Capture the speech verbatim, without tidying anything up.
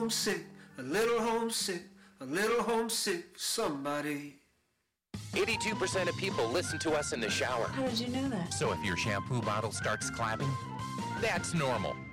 homesick, a little homesick, a little homesick for somebody. eighty-two percent of people listen to us in the shower. How did you know that? So if your shampoo bottle starts clapping, that's normal.